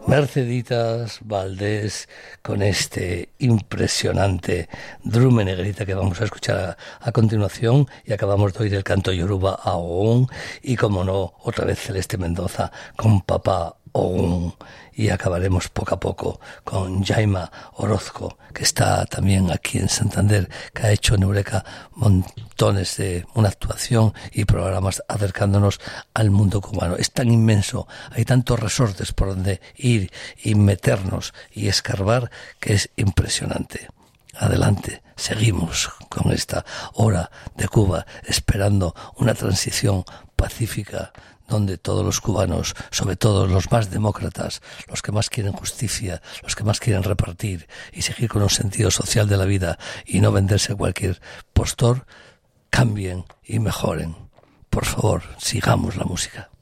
Merceditas Valdés con este impresionante Drume Negrita que vamos a escuchar a continuación, y acabamos de oír el canto yoruba a Ogún y, como no, otra vez Celeste Mendoza con Papá Ogún, y acabaremos poco a poco con Jaima Orozco, que está también aquí en Santander, que ha hecho en Eureka montones de una actuación y programas acercándonos al mundo cubano. Es tan inmenso, hay tantos resortes por donde ir y meternos y escarbar, que es impresionante. Adelante, seguimos con esta hora de Cuba, esperando una transición pacífica donde todos los cubanos, sobre todo los más demócratas, los que más quieren justicia, los que más quieren repartir y seguir con un sentido social de la vida y no venderse a cualquier postor, cambien y mejoren. Por favor, sigamos la música.